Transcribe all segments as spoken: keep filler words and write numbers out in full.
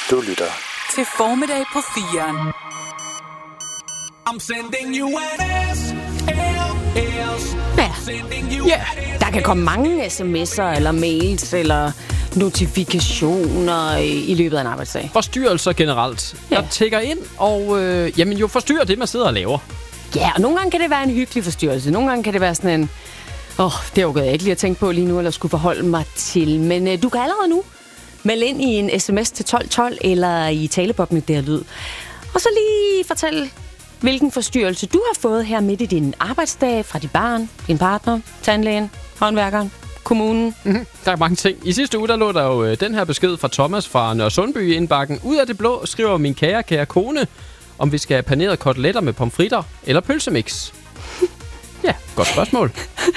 Du lytter til Formiddag på firen. Ja. ja, der kan komme mange sms'er eller mails eller notifikationer i løbet af en arbejdsdag. Forstyrrelser generelt, ja. Der tækker ind, og øh, jamen jo forstyrrer det, man sidder og laver. Ja, og nogle gange kan det være en hyggelig forstyrrelse. Nogle gange kan det være sådan en, åh, oh, det overgår jeg ikke lige at tænke på lige nu, eller skulle forholde mig til. Men øh, du kan allerede nu melde ind i en sms til tolv tolv eller i taleboblen der lyd. Og så lige fortælle, hvilken forstyrrelse du har fået her midt i din arbejdsdag fra dit barn, din partner, tandlægen, håndværkeren, kommunen. Mm-hmm. Der er mange ting. I sidste uge, der lå der jo øh, den her besked fra Thomas fra Nørresundby i indbakken. Ud af det blå skriver min kære, kære kone, om vi skal have panerede koteletter med pomfritter eller pølsemix. Ja, godt spørgsmål.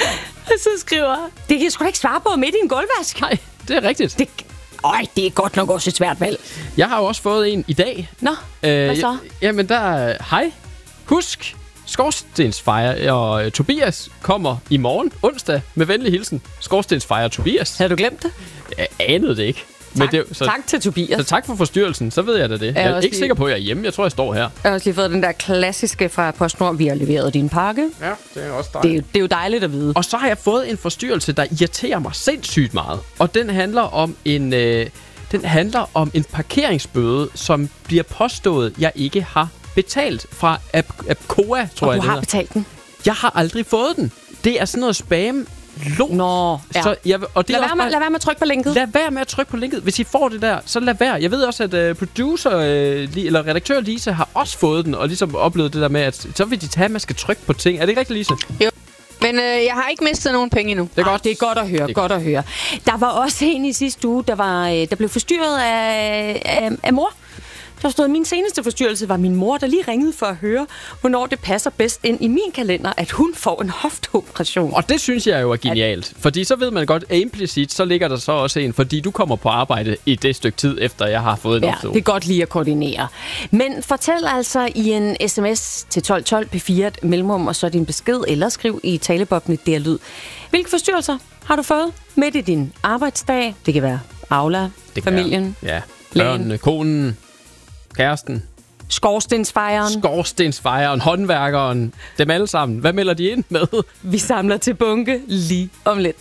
Og så skriver, det kan jeg sgu da ikke svare på midt i en gulvvask. Nej, det er rigtigt. Det, øj, det er godt nok også et svært valg. Jeg har jo også fået en i dag. Nå, øh, hvad så? Jamen, der er... Hej. Husk, Skorstensfejer og uh, Tobias kommer i morgen, onsdag, med venlig hilsen. Skorstensfejer og Tobias. Havde du glemt det? Jeg anede det ikke. Tak, Men det, så, tak til Tobias. Så tak for forstyrrelsen, så ved jeg da det. Jeg, jeg er ikke lige... sikker på, at jeg er hjemme. Jeg tror, jeg står her. Jeg har også lige fået den der klassiske fra PostNord. Vi har leveret din pakke. Ja, det er også dejligt. Det er, jo, det er jo dejligt at vide. Og så har jeg fået en forstyrrelse, der irriterer mig sindssygt meget. Og den handler om en, øh, den handler om en parkeringsbøde, som bliver påstået, jeg ikke har betalt fra Apcoa, tror og jeg. Og du har betalt den? Jeg har aldrig fået den. Det er sådan noget spam. Lort. Nå, ja. Så jeg, og det lad, er være med, bare, lad være med at trykke på linket. Lad være med at trykke på linket. Hvis I får det der, så lad være. Jeg ved også, at uh, producer, uh, eller redaktør Lise har også fået den, og ligesom oplevet det der med, at så vil de tage, at man skal trykke på ting. Er det ikke rigtigt, Lise? Jo. Men øh, jeg har ikke mistet nogen penge endnu. Det er godt. Ej, det er godt at høre, godt at høre. Der var også en i sidste uge, der, var, der blev forstyrret af, af, af mor. Der stod, min seneste forstyrrelse var min mor, der lige ringede for at høre, hvornår det passer bedst ind i min kalender, at hun får en hofteoperation. Og det synes jeg jo er genialt. At... Fordi så ved man godt, at implicit, så ligger der så også en, fordi du kommer på arbejde i det stykke tid, efter jeg har fået en ja, hofteoperation. Det er godt lige at koordinere. Men fortæl altså i en sms til tolv tolv P fire et mellemrum, og så din besked, eller skriv i taleboblen der lyd. Hvilke forstyrrelser har du fået midt i din arbejdsdag? Det kan være Aula, det familien, være, ja, børnene, konen, kæresten. Skorstensfejeren. Skorstensfejeren, håndværkeren. Dem alle sammen. Hvad melder de ind med? Vi samler til bunke lige om lidt.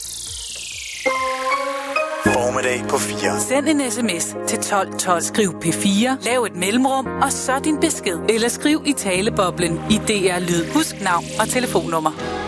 Formiddag på fire. Send en sms til tolv tolv. Skriv P fire. Lav et mellemrum, og så din besked. Eller skriv i taleboblen i D R Lyd. Husk navn og telefonnummer.